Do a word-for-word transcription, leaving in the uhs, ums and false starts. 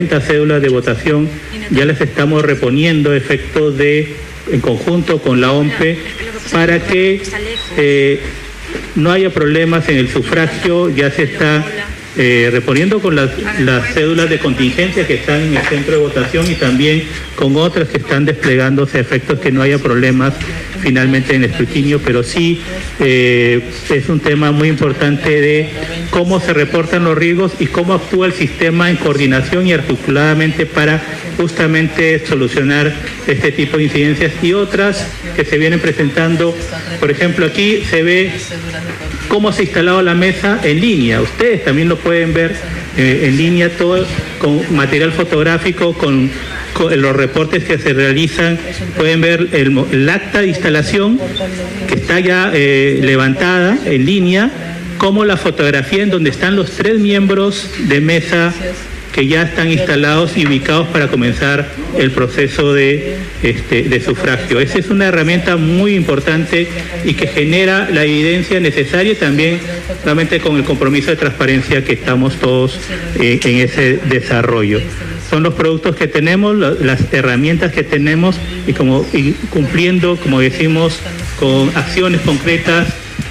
cédulas de votación ya las estamos reponiendo efecto de, en conjunto con la O M P E, para que eh, no haya problemas en el sufragio. Ya se está eh, reponiendo con las, las cédulas de contingencia que están en el centro de votación y también con otras que están desplegándose a efectos que no haya problemas finalmente en el escrutinio, pero sí eh, es un tema muy importante de cómo se reportan los riesgos y cómo actúa el sistema en coordinación y articuladamente para justamente solucionar este tipo de incidencias y otras que se vienen presentando. Por ejemplo, aquí se ve cómo se ha instalado la mesa en línea. Ustedes también lo pueden ver eh, en línea, todo con material fotográfico, con los reportes que se realizan. Pueden ver el, el acta de instalación que está ya eh, levantada en línea, como la fotografía en donde están los tres miembros de mesa que ya están instalados y ubicados para comenzar el proceso de, este, de sufragio. Esa es una herramienta muy importante y que genera la evidencia necesaria, y también realmente con el compromiso de transparencia que estamos todos eh, en ese desarrollo. Son los productos que tenemos, las herramientas que tenemos y, como, y cumpliendo, como decimos, con acciones concretas